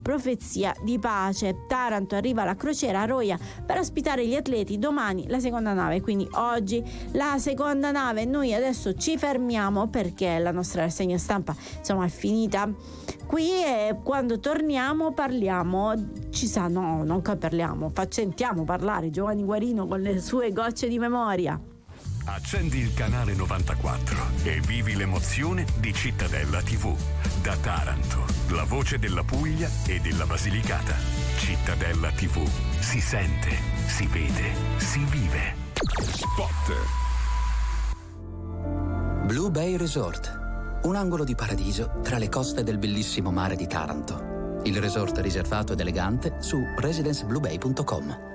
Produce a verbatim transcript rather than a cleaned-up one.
profezia di pace. Taranto arriva la crociera Roia per ospitare gli atleti, domani la seconda nave, quindi oggi la seconda nave. Noi adesso ci fermiamo perché la nostra rassegna stampa insomma è finita qui, e quando torniamo parliamo, ci sa no, non che parliamo, sentiamo parlare Giovanni Guarino con le sue gocce di memoria. Accendi il canale novantaquattro e vivi l'emozione di Cittadella tivù. Da Taranto, la voce della Puglia e della Basilicata. Cittadella tivù. Si sente, si vede, si vive. Spot. Blue Bay Resort. Un angolo di paradiso tra le coste del bellissimo mare di Taranto. Il resort riservato ed elegante su residence blue bay punto com.